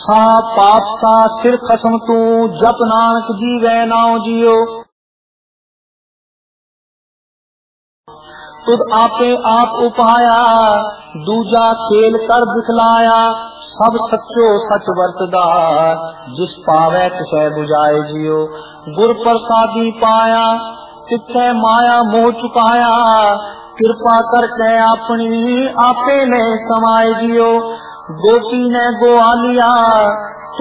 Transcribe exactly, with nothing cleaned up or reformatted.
हाँ पाप सा सिर खसम तू जप नानक जीवै नाउ जियो। तुद आपे आप उपाया दूजा खेल कर दिखलाया। सब सच्चो सच वर्तदा जिस पावै तिसै बुझाए जियो। गुर प्रसादी पाया तिथै माया मोह चुकाया। कृपा करके अपनी आपे ने समाए जियो। गोपी ने गोआ लिया